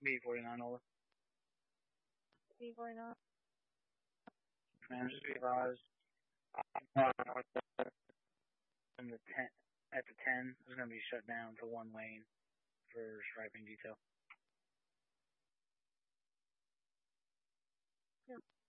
B49 over. B49. Man, just be advised. In the 10, at the 10, it's going to be shut down to one lane for striping detail. Yep.